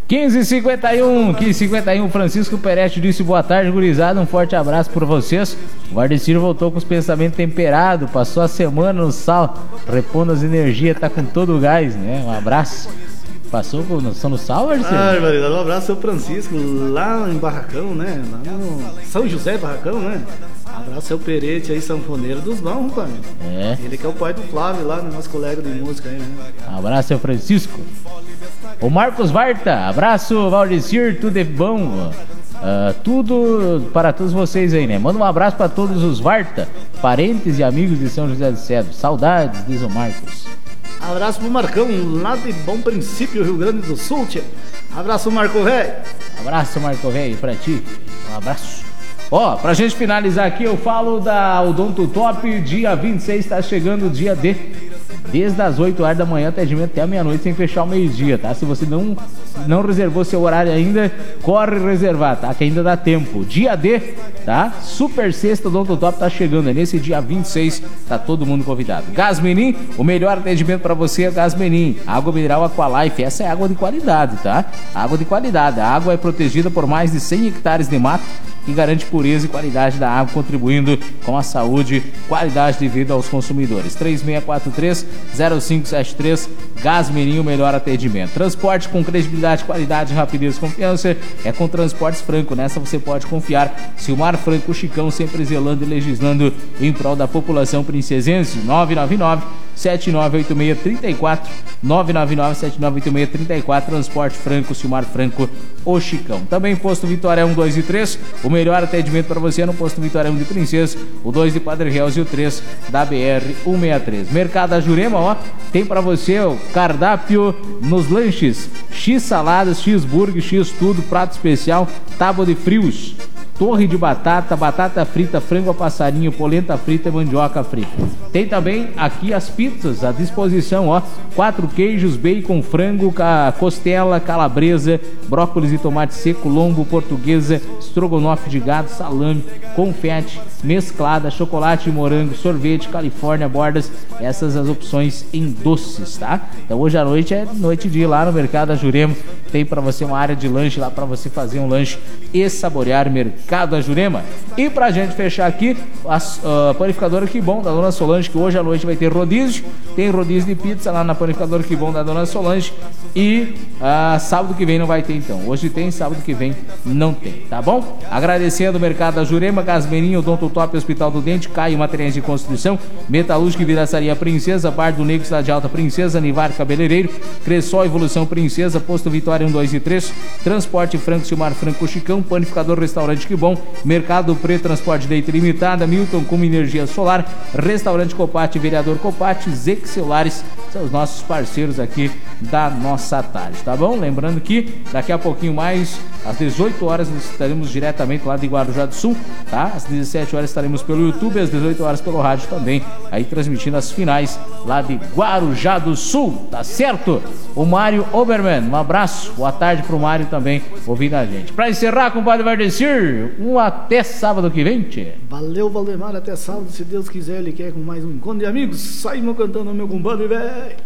15h51, Francisco Peretti disse boa tarde, gurizada, um forte abraço por vocês. O Vardecir voltou com os pensamentos temperados, passou a semana no sal, repondo as energias, tá com todo o gás, né? Um abraço. Passou no sal, Vardecir? Ai, Maria, um abraço ao Francisco, lá em Barracão, né? Lá no São José Barracão, né? Abraço ao Perete aí, sanfoneiro dos bons, rapaz. É. Ele que é o pai do Flávio lá, nosso colega de música aí, né? Abraço ao Francisco. O Marcos Varta, abraço, Valdecir, tudo é bom. Tudo para todos vocês aí, né? Manda um abraço para todos os Varta, parentes e amigos de São José do Cedro. Saudades, diz o Marcos. Abraço pro Marcão, lá de Bom Princípio, Rio Grande do Sul, tia. Abraço, Marco Velho. Abraço, Marco Velho, pra ti. Um abraço. Ó, pra gente finalizar aqui, eu falo da Odonto Top, dia 26, tá chegando o dia D. Desde as 8 horas da manhã, atendimento até a meia-noite, sem fechar o meio-dia, tá? Se você não reservou seu horário ainda, corre reservar, tá? Que ainda dá tempo. Dia D, tá? Super Sexta Odonto Top tá chegando, é nesse dia 26, tá todo mundo convidado. Gás Menin, o melhor atendimento pra você é Gás Menin. Água mineral Aqualife, essa é água de qualidade, tá? Água de qualidade. A água é protegida por mais de 100 hectares de mato, que garante pureza e qualidade da água, contribuindo com a saúde, qualidade de vida aos consumidores. 3643-0573, Gás Menin, o melhor atendimento. Transporte com credibilidade, qualidade, rapidez e confiança é com Transportes Franco. Nessa você pode confiar. Silmar Franco, Chicão, sempre zelando e legislando em prol da população princesense. 999-798634, 999-798634, Transporte Franco, Silmar Franco, o Chicão. Também Posto Vitória 1, 2 e 3, o melhor atendimento para você no Posto Vitória 1 de Princesa, o 2 de Padre Reus e o 3 da BR 163. Mercado da Jurema, ó, tem para você o cardápio nos lanches, X saladas, X burger, X tudo, prato especial, tábua de frios, torre de batata, batata frita, frango a passarinho, polenta frita e mandioca frita. Tem também aqui as pizzas à disposição, ó. 4 queijos, bacon, frango, costela, calabresa, brócolis e tomate seco, lombo, portuguesa, estrogonofe de gado, salame, confete, mesclada, chocolate e morango, sorvete, Califórnia, bordas. Essas as opções em doces, tá? Então hoje à noite é noite de ir lá no Mercado da Jurema. Tem para você uma área de lanche lá para você fazer um lanche e saborear Mercado da Jurema. E pra gente fechar aqui, a panificadora Que Bom da Dona Solange, que hoje à noite vai ter rodízio. Tem rodízio de pizza lá na panificadora Que Bom da Dona Solange. E sábado que vem não vai ter então. Hoje tem, sábado que vem não tem, tá bom? Agradecendo o Mercado da Jurema, Gás Menin, Odonto Top, Hospital do Dente, Caio Materiais de Construção, Metalúrgica e Viraçaria Princesa, Bar do Negro, Cidade Alta Princesa, Nivar Cabeleireiro, Cressol Evolução Princesa, Posto Vitória 1, 2 e 3, Transporte Franco, Silmar Franco, Chicão, Panificador Restaurante Que Bom, Mercado Preto, Transporte Leite Limitada, Milton com energia solar, Restaurante Copate, Vereador Copate, Zex Celulares, são os nossos parceiros aqui da nossa tarde, tá bom? Lembrando que daqui a pouquinho mais, às 18 horas, nós estaremos diretamente lá de Guarujá do Sul, tá? Às 17 horas estaremos pelo YouTube, às 18 horas pelo rádio também, aí transmitindo as finais lá de Guarujá do Sul, tá certo? O Mário Oberman, um abraço, boa tarde pro Mário também, ouvindo a gente. Pra encerrar, compadre Vardecir, até sábado que vem, tchê. Valeu, Valdemar, até sábado, se Deus quiser, ele quer com mais um encontro de amigos. Saímos cantando, meu compadre, velho.